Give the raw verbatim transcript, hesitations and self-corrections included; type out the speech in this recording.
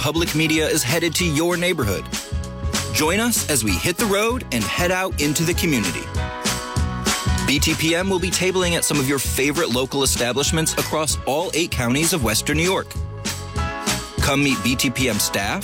Public Media is headed to your neighborhood. Join us as we hit the road and head out into the community. B T P M will be tabling at some of your favorite local establishments across all eight counties of Western New York. Come meet B T P M staff,